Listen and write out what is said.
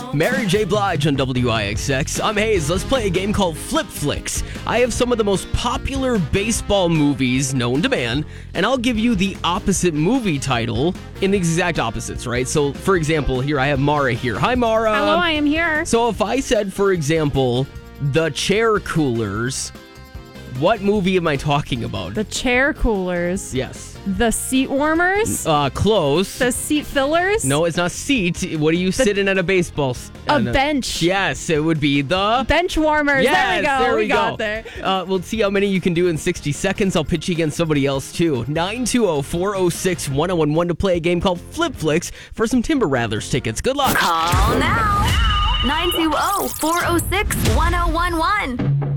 Mary J. Blige on WIXX. I'm Hayes. Let's play a game called Flip Flicks. I have some of the most popular baseball movies known to man, and I'll give you the opposite movie title in the exact opposites, right? So, for example, here I have Mara here. Hi, Mara. Hello, I am here. So if I said, for example, The Chair Coolers, what movie am I talking about? The chair coolers. Yes. The seat warmers. Close. The seat fillers. No, it's not seat. What are you sitting at a baseball? A bench. Yes, it would be the bench warmers. Yes, there we go. We go. got there. We'll see how many you can do in 60 seconds. I'll pitch you against somebody else, too. 920-406-1011 to play a game called Flip Flicks for some Timber Rattlers tickets. Good luck. Call now. 920-406-1011.